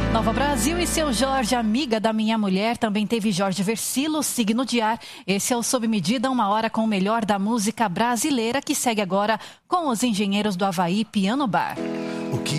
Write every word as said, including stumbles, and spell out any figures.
Nova Brasil e seu Jorge, amiga da minha mulher, também teve Jorge Versilo, signo de ar. Esse é o Sob Medida, uma hora com o melhor da música brasileira, que segue agora com os Engenheiros do Havaí Piano Bar. O que